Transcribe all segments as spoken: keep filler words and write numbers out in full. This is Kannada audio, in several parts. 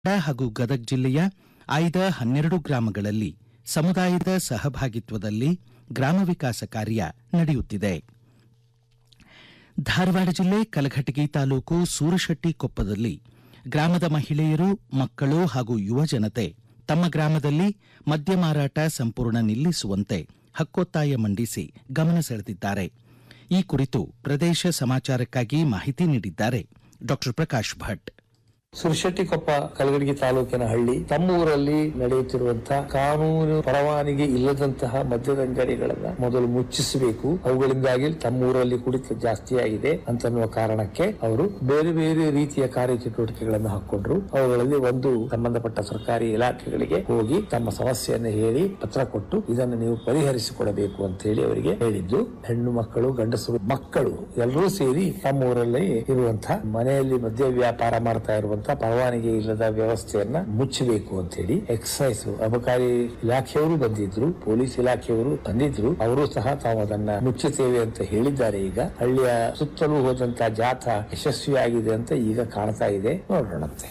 ಹಾಗೂ ಗದಗ ಜಿಲ್ಲೆಯ ಆಯ್ದ ಹನ್ನೆರಡು ಗ್ರಾಮಗಳಲ್ಲಿ ಸಮುದಾಯದ ಸಹಭಾಗಿತ್ವದಲ್ಲಿ ಗ್ರಾಮ ವಿಕಾಸ ಕಾರ್ಯ ನಡೆಯುತ್ತಿದೆ. ಧಾರವಾಡ ಜಿಲ್ಲೆ ಕಲಘಟಗಿ ತಾಲೂಕು ಸೂರಶೆಟ್ಟಿಕೊಪ್ಪದಲ್ಲಿ ಗ್ರಾಮದ ಮಹಿಳೆಯರು, ಮಕ್ಕಳು ಹಾಗೂ ಯುವ ಜನತೆ ತಮ್ಮ ಗ್ರಾಮದಲ್ಲಿ ಮದ್ಯ ಮಾರಾಟ ಸಂಪೂರ್ಣ ನಿಲ್ಲಿಸುವಂತೆ ಹಕ್ಕೊತ್ತಾಯ ಮಂಡಿಸಿ ಗಮನ ಸೆಳೆದಿದ್ದಾರೆ. ಈ ಕುರಿತು ಪ್ರದೇಶ ಸಮಾಚಾರಕ್ಕಾಗಿ ಮಾಹಿತಿ ನೀಡಿದ್ದಾರೆ ಡಾಕ್ಟರ್ ಪ್ರಕಾಶ್ ಭಟ್. ಸೂರಶೆಟ್ಟಿಕೊಪ್ಪ ಕಲಘಟಗಿ ತಾಲೂಕಿನ ಹಳ್ಳಿ ತಮ್ಮೂರಲ್ಲಿ ನಡೆಯುತ್ತಿರುವಂತಹ ಕಾನೂನು ಪರವಾನಗಿ ಇಲ್ಲದಂತಹ ಮದ್ಯದ ಅಂಗಡಿಗಳನ್ನ ಮೊದಲು ಮುಚ್ಚಿಸಬೇಕು, ಅವುಗಳಿಂದಾಗಿ ತಮ್ಮೂರಲ್ಲಿ ಕುಡಿತ ಜಾಸ್ತಿಯಾಗಿದೆ ಅಂತನ್ನುವ ಕಾರಣಕ್ಕೆ ಅವರು ಬೇರೆ ಬೇರೆ ರೀತಿಯ ಕಾರ್ಯಚಟುವಟಿಕೆಗಳನ್ನು ಹಾಕೊಂಡ್ರು. ಅವುಗಳಲ್ಲಿ ಒಂದು ಸಂಬಂಧಪಟ್ಟ ಸರ್ಕಾರಿ ಇಲಾಖೆಗಳಿಗೆ ಹೋಗಿ ತಮ್ಮ ಸಮಸ್ಯೆಯನ್ನು ಹೇಳಿ ಪತ್ರ ಕೊಟ್ಟು ಇದನ್ನು ನೀವು ಪರಿಹರಿಸಿಕೊಡಬೇಕು ಅಂತ ಹೇಳಿ ಅವರಿಗೆ ಹೇಳಿದ್ದು. ಹೆಣ್ಣು ಮಕ್ಕಳು, ಗಂಡಸರು, ಮಕ್ಕಳು ಎಲ್ಲರೂ ಸೇರಿ ತಮ್ಮೂರಲ್ಲಿ ಇರುವಂತಹ ಮನೆಯಲ್ಲಿ ಮದ್ಯ ವ್ಯಾಪಾರ ಮಾಡ್ತಾ ಇರುವಂತಹ ಪರವಾನಗಿ ಇಲ್ಲದ ವ್ಯವಸ್ಥೆಯನ್ನ ಮುಚ್ಚಬೇಕು ಅಂತ ಹೇಳಿ ಎಕ್ಸೈಸ್ ಅಬಕಾರಿ ಇಲಾಖೆಯವರು ಬಂದಿದ್ರು, ಪೊಲೀಸ್ ಇಲಾಖೆಯವರು ಬಂದಿದ್ರು. ಅವರು ಸಹ ತಾವು ಅದನ್ನ ಮುಚ್ಚುತ್ತೇವೆ ಅಂತ ಹೇಳಿದ್ದಾರೆ. ಈಗ ಹಳ್ಳಿಯ ಸುತ್ತಲೂ ಹೋದಂತಹ ಜಾಥಾ ಯಶಸ್ವಿಯಾಗಿದೆ ಅಂತ ಈಗ ಕಾಣ್ತಾ ಇದೆ. ನೋಡೋಣಂತೆ.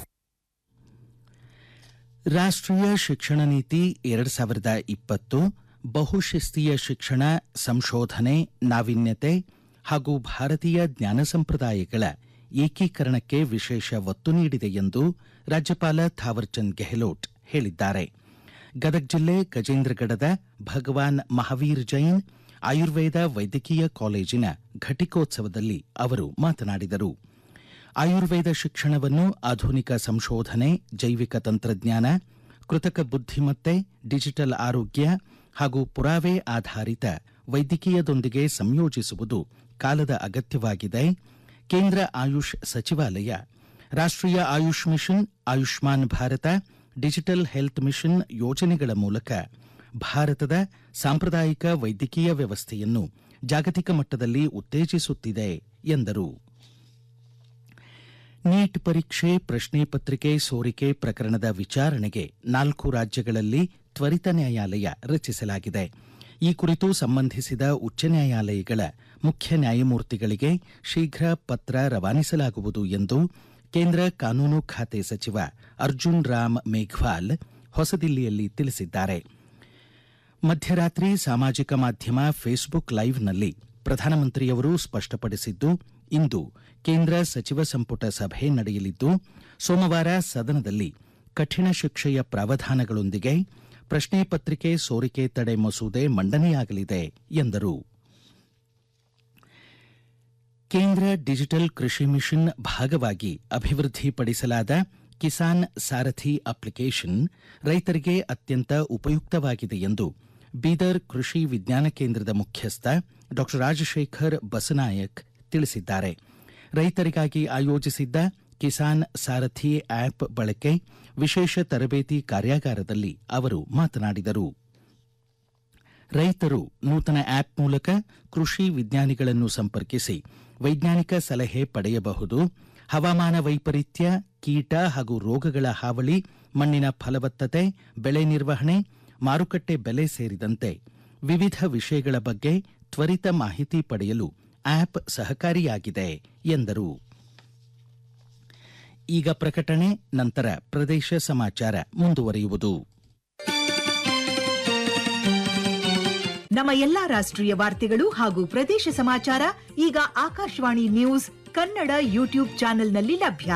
ರಾಷ್ಟ್ರೀಯ ಶಿಕ್ಷಣ ನೀತಿ ಎರಡ್ ಸಾವಿರದ ಇಪ್ಪತ್ತು ಬಹುಶಿಸ್ತೀಯ ಶಿಕ್ಷಣ, ಸಂಶೋಧನೆ, ನಾವೀನ್ಯತೆ ಹಾಗೂ ಭಾರತೀಯ ಜ್ಞಾನ ಸಂಪ್ರದಾಯಗಳ ಏಕೀಕರಣಕ್ಕೆ ವಿಶೇಷ ಒತ್ತು ನೀಡಿದೆ ಎಂದು ರಾಜ್ಯಪಾಲ ಥಾವರ್ಚಂದ್ ಗೆಹ್ಲೋಟ್ ಹೇಳಿದ್ದಾರೆ. ಗದಗ ಜಿಲ್ಲೆ ಗಜೇಂದ್ರಗಡದ ಭಗವಾನ್ ಮಹಾವೀರ್ ಜೈನ್ ಆಯುರ್ವೇದ ವೈದ್ಯಕೀಯ ಕಾಲೇಜಿನ ಘಟಿಕೋತ್ಸವದಲ್ಲಿ ಅವರು ಮಾತನಾಡಿದರು. ಆಯುರ್ವೇದ ಶಿಕ್ಷಣವನ್ನು ಆಧುನಿಕ ಸಂಶೋಧನೆ, ಜೈವಿಕ ತಂತ್ರಜ್ಞಾನ, ಕೃತಕ ಬುದ್ಧಿಮತ್ತೆ, ಡಿಜಿಟಲ್ ಆರೋಗ್ಯ ಹಾಗೂ ಪುರಾವೆ ಆಧಾರಿತ ವೈದ್ಯಕೀಯದೊಂದಿಗೆ ಸಂಯೋಜಿಸುವುದು ಕಾಲದ ಅಗತ್ಯವಾಗಿದೆ. ಕೇಂದ್ರ ಆಯುಷ್ ಸಚಿವಾಲಯ ರಾಷ್ಟ್ರೀಯ AYUSH mission, Ayushman Bharat, digital health mission ಯೋಜನೆಗಳ ಮೂಲಕ ಭಾರತದ ಸಾಂಪ್ರದಾಯಿಕ ವೈದ್ಯಕೀಯ ವ್ಯವಸ್ಥೆಯನ್ನು ಜಾಗತಿಕ ಮಟ್ಟದಲ್ಲಿ ಉತ್ತೇಜಿಸುತ್ತಿದೆ ಎಂದರು. ನೀಟ್ ಪರೀಕ್ಷೆ ಪ್ರಶ್ನೆ ಪತ್ರಿಕೆ ಸೋರಿಕೆ ಪ್ರಕರಣದ ವಿಚಾರಣೆಗೆ ನಾಲ್ಕು ರಾಜ್ಯಗಳಲ್ಲಿ ತ್ವರಿತ ನ್ಯಾಯಾಲಯ ರಚಿಸಲಾಗಿದೆ. ಈ ಕುರಿತು ಸಂಬಂಧಿಸಿದ ಉಚ್ಚ ನ್ಯಾಯಾಲಯಗಳ ಮುಖ್ಯ ನ್ಯಾಯಮೂರ್ತಿಗಳಿಗೆ ಶೀಘ್ರ ಪತ್ರ ರವಾನಿಸಲಾಗುವುದು ಎಂದು ಕೇಂದ್ರ ಕಾನೂನು ಖಾತೆ ಸಚಿವ ಅರ್ಜುನ್ ರಾಮ್ ಮೇಘ್ವಾಲ್ ಹೊಸದಿಲ್ಲಿಯಲ್ಲಿ ತಿಳಿಸಿದ್ದಾರೆ. ಮಧ್ಯರಾತ್ರಿ ಸಾಮಾಜಿಕ ಮಾಧ್ಯಮ ಫೇಸ್ಬುಕ್ ಲೈವ್ನಲ್ಲಿ ಪ್ರಧಾನಮಂತ್ರಿಯವರು ಸ್ಪಷ್ಟಪಡಿಸಿದ್ದು, ಇಂದು ಕೇಂದ್ರ ಸಚಿವ ಸಂಪುಟ ಸಭೆ ನಡೆಯಲಿದ್ದು ಸೋಮವಾರ ಸದನದಲ್ಲಿ ಕಠಿಣ ಶಿಕ್ಷೆಯ ಪ್ರಾವಧಾನಗಳೊಂದಿಗೆ ಪ್ರಶ್ನೆ ಪತ್ರಿಕೆ ಸೋರಿಕೆ ತಡೆ ಮಸೂದೆ ಮಂಡನೆಯಾಗಲಿದೆ ಎಂದರು. ಕೇಂದ್ರ ಡಿಜಿಟಲ್ ಕೃಷಿ ಮಿಷನ್ ಭಾಗವಾಗಿ ಅಭಿವೃದ್ಧಿಪಡಿಸಲಾದ ಕಿಸಾನ್ ಸಾರಥಿ ಅಪ್ಲಿಕೇಶನ್ ರೈತರಿಗೆ ಅತ್ಯಂತ ಉಪಯುಕ್ತವಾಗಿದೆ ಎಂದು ಬೀದರ್ ಕೃಷಿ ವಿಜ್ಞಾನ ಕೇಂದ್ರದ ಮುಖ್ಯಸ್ಥ ಡಾ ರಾಜಶೇಖರ್ ಬಸನಾಯಕ್ ತಿಳಿಸಿದ್ದಾರೆ. ರೈತರಿಗಾಗಿ ಆಯೋಜಿಸಿದ್ದ ಕಿಸಾನ್ ಸಾರಥಿ ಆಪ್ ಬಳಕೆ ವಿಶೇಷ ತರಬೇತಿ ಕಾರ್ಯಾಗಾರದಲ್ಲಿ ಅವರು ಮಾತನಾಡಿದರು. ರೈತರು ನೂತನ ಆಪ್ ಮೂಲಕ ಕೃಷಿ ವಿಜ್ಞಾನಿಗಳನ್ನು ಸಂಪರ್ಕಿಸಿ ವೈಜ್ಞಾನಿಕ ಸಲಹೆ ಪಡೆಯಬಹುದು. ಹವಾಮಾನ ವೈಪರೀತ್ಯ, ಕೀಟ ಹಾಗೂ ರೋಗಗಳ ಹಾವಳಿ, ಮಣ್ಣಿನ ಫಲವತ್ತತೆ, ಬೆಳೆ ನಿರ್ವಹಣೆ, ಮಾರುಕಟ್ಟೆ ಬೆಲೆ ಸೇರಿದಂತೆ ವಿವಿಧ ವಿಷಯಗಳ ಬಗ್ಗೆ ತ್ವರಿತ ಮಾಹಿತಿ ಪಡೆಯಲು ಆಪ್ ಸಹಕಾರಿಯಾಗಿದೆ ಎಂದರು. ಈಗ ಪ್ರಕಟಣೆ, ನಂತರ ಪ್ರದೇಶ ಸಮಾಚಾರ ಮುಂದುವರಿಯುವುದು. ನಮ್ಮ ಎಲ್ಲಾ ರಾಷ್ಟ್ರೀಯ ವಾರ್ತೆಗಳು ಹಾಗೂ ಪ್ರದೇಶ ಸಮಾಚಾರ ಈಗ ಆಕಾಶವಾಣಿ ನ್ಯೂಸ್ ಕನ್ನಡ ಯೂಟ್ಯೂಬ್ ಚಾನೆಲ್ನಲ್ಲಿ ಲಭ್ಯ.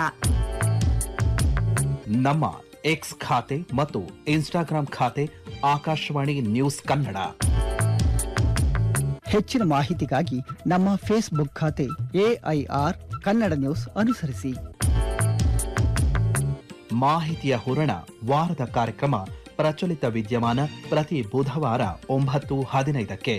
ನಮ್ಮ ಎಕ್ಸ್ ಖಾತೆ ಮತ್ತು ಇನ್ಸ್ಟಾಗ್ರಾಂ ಖಾತೆ ಆಕಾಶವಾಣಿ ನ್ಯೂಸ್ ಕನ್ನಡ. ಹೆಚ್ಚಿನ ಮಾಹಿತಿಗಾಗಿ ನಮ್ಮ ಫೇಸ್ಬುಕ್ ಖಾತೆ ಎಐಆರ್ ಕನ್ನಡ ನ್ಯೂಸ್ ಅನುಸರಿಸಿ. ಮಾಹಿತಿಯ ಹೂರಣ ವಾರದ ಕಾರ್ಯಕ್ರಮ ಪ್ರಚಲಿತ ವಿದ್ಯಮಾನ ಪ್ರತಿ ಬುಧವಾರ ಒಂಬತ್ತು ಹದಿನೈದಕ್ಕೆ.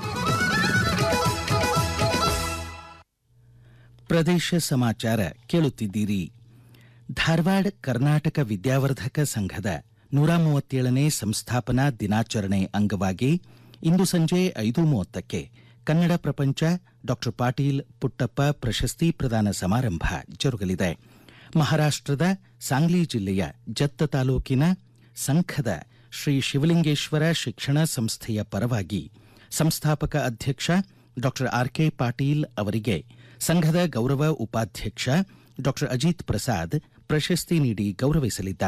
ಪ್ರದೇಶ ಸಮಾಚಾರ ಕೇಳುತ್ತಿದ್ದೀರಿ. ಧಾರವಾಡ ಕರ್ನಾಟಕ ವಿದ್ಯಾವರ್ಧಕ ಸಂಘದ ನೂರ ಮೂವತ್ತೇಳನೇ ಸಂಸ್ಥಾಪನಾ ದಿನಾಚರಣೆ ಅಂಗವಾಗಿ ಇಂದು ಸಂಜೆ ಐದು ಮೂವತ್ತಕ್ಕೆ ಕನ್ನಡ ಪ್ರಪಂಚ ಡಾಕ್ಟರ್ ಪಾಟೀಲ್ ಪುಟ್ಟಪ್ಪ ಪ್ರಶಸ್ತಿ ಪ್ರದಾನ ಸಮಾರಂಭ ಜರುಗಲಿದೆ. ಮಹಾರಾಷ್ಟದ ಸಾಂಗ್ಲಿ ಜಿಲ್ಲೆಯ ಜತ್ತ ತಾಲೂಕಿನ ಸಂಖದ ಶ್ರೀ ಶಿವಲಿಂಗೇಶ್ವರ ಶಿಕ್ಷಣ ಸಂಸ್ಥೆಯ ಪರವಾಗಿ ಸಂಸ್ಥಾಪಕ ಅಧ್ಯಕ್ಷ ಡಾಕ್ಟರ್ ಆರ್ ಕೆ ಪಾಟೀಲ್ ಅವರಿಗೆ ಸಂಘದ ಗೌರವ ಉಪಾಧ್ಯಕ್ಷ ಡಾಕ್ಟರ್ ಅಜಿತ್ ಪ್ರಸಾದ್ ಪ್ರಶಸ್ತಿ ನೀಡಿ ಗೌರವಿಸಲಿದ್ದಾರೆ.